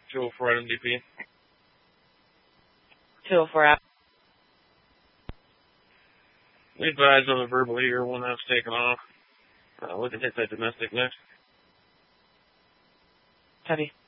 204 at MDP. 204 out. We advised on the verbal eager one that's taken off. We can hit that domestic next. Copy.